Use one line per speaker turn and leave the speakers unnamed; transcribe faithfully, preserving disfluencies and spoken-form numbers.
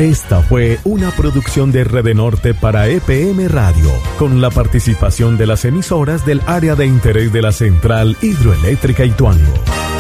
Esta fue una producción de Rede Norte para E P M Radio, con la participación de las emisoras del área de interés de la Central Hidroeléctrica Ituango.